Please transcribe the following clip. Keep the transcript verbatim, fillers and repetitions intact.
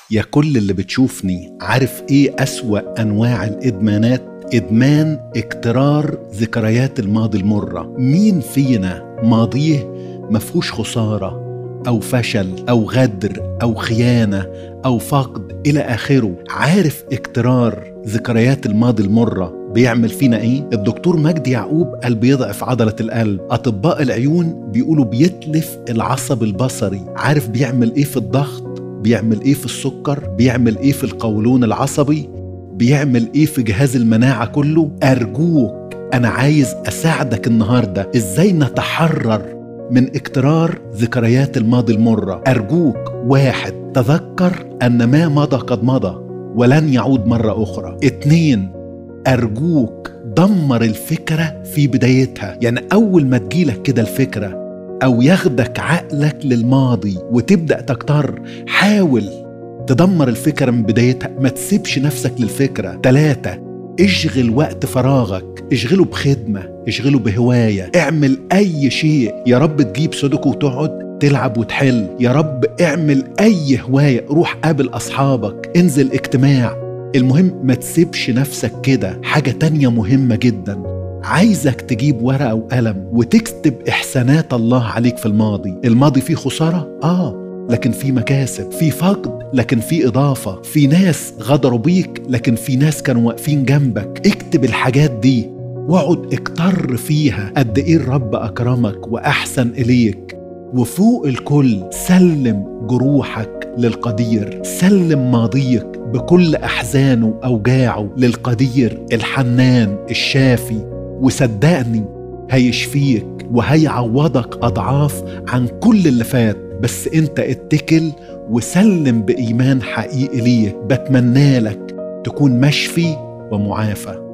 يا كل اللي بتشوفني عارف ايه أسوأ أنواع الإدمانات؟ إدمان اكترار ذكريات الماضي المرة. مين فينا ماضيه مفهوش خسارة أو فشل أو غدر أو خيانة أو فقد إلى آخره؟ عارف اكترار ذكريات الماضي المرة بيعمل فينا ايه؟ الدكتور مجدي يعقوب قال بيضعف عضلة القلب. أطباء العيون بيقولوا بيتلف العصب البصري. عارف بيعمل ايه في الضغط؟ بيعمل ايه في السكر؟ بيعمل ايه في القولون العصبي؟ بيعمل ايه في جهاز المناعة كله؟ أرجوك أنا عايز أساعدك النهاردة إزاي نتحرر من اكترار ذكريات الماضي المرة. أرجوك، واحد، تذكر أن ما مضى قد مضى ولن يعود مرة أخرى. اتنين، أرجوك دمر الفكرة في بدايتها. يعني أول ما تجيلك كده الفكرة أو ياخدك عقلك للماضي وتبدأ تكتر، حاول تدمر الفكرة من بدايتها، ما تسيبش نفسك للفكرة. تلاتة، اشغل وقت فراغك، اشغله بخدمة، اشغله بهواية، اعمل أي شيء. يا رب تجيب سودوكو وتقعد تلعب وتحل، يا رب اعمل أي هواية، روح قابل أصحابك، انزل اجتماع. المهم ما تسيبش نفسك كده. حاجة تانية مهمة جدا، عايزك تجيب ورقة وقلم وتكتب إحسانات الله عليك في الماضي. الماضي فيه خسارة؟ آه، لكن في مكاسب، في فقد لكن في إضافة، في ناس غدروا بيك لكن في ناس كانوا واقفين جنبك. اكتب الحاجات دي واقعد اكتر فيها قد ايه الرب أكرمك وأحسن إليك. وفوق الكل سلم جروحك للقدير، سلم ماضيك بكل أحزانه وأوجاعه للقدير الحنان الشافي، وصدقني هيشفيك وهيعوضك أضعاف عن كل اللي فات. بس انت اتكل وسلم بإيمان حقيقي ليه. بتمنى لك تكون مشفي ومعافى.